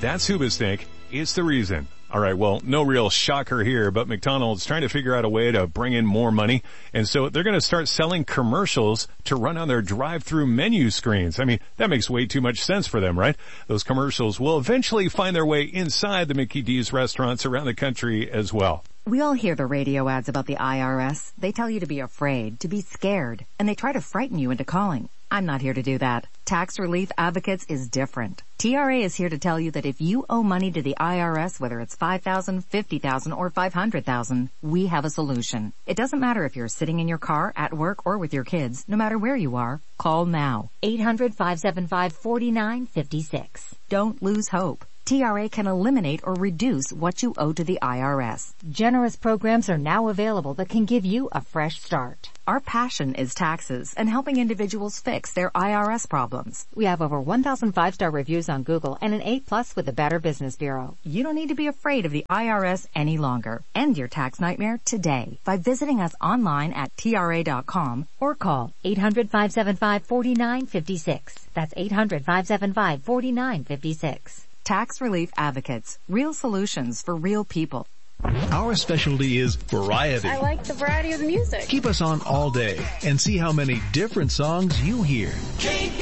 That's Hoobastank. It's the reason. All right, well, no real shocker here, but McDonald's trying to figure out a way to bring in more money. And so they're going to start selling commercials to run on their drive-through menu screens. I mean, that makes way too much sense for them, right? Those commercials will eventually find their way inside the Mickey D's restaurants around the country as well. We all hear the radio ads about the IRS. They tell you to be afraid, to be scared, and they try to frighten you into calling. I'm not here to do that. Tax Relief Advocates is different. TRA is here to tell you that if you owe money to the IRS, whether it's $5,000, $50,000, or $500,000, we have a solution. It doesn't matter if you're sitting in your car, at work, or with your kids. No matter where you are, call now. 800-575-4956. Don't lose hope. TRA can eliminate or reduce what you owe to the IRS. Generous programs are now available that can give you a fresh start. Our passion is taxes and helping individuals fix their IRS problems. We have over 1,000 5-star reviews on Google and an A+ with the Better Business Bureau. You don't need to be afraid of the IRS any longer. End your tax nightmare today by visiting us online at TRA.com or call 800-575-4956. That's 800-575-4956. Tax Relief Advocates. Real solutions for real people. Our specialty is variety. I like the variety of the music. Keep us on all day and see how many different songs you hear.